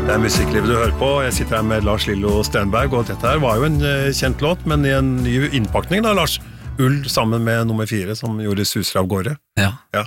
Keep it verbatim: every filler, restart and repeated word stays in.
Det er musikklivet du hører på. Jeg sitter her med Lars Lillo Stenberg, og dette her var jo en uh, kjent låt, men i en ny innpakning da, Lars. Ull sammen med nummer fire, som gjorde suser av gårde. Ja. Ja.